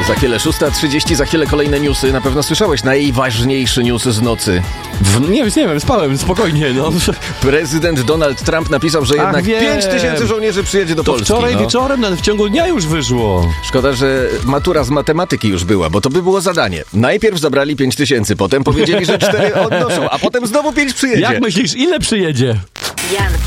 Za chwilę 6:30, za chwilę kolejne newsy. Na pewno słyszałeś najważniejszy news z nocy. Nie wiem, spałem, spokojnie, no. Prezydent Donald Trump napisał, że jednak 5000 żołnierzy przyjedzie do Polski. Wczoraj wieczorem, nawet w ciągu dnia już wyszło. Szkoda, że matura z matematyki już była, bo to by było zadanie. Najpierw zabrali 5000, potem powiedzieli, że 4 odnoszą, a potem znowu 5 przyjedzie. Jak myślisz, ile przyjedzie? Jan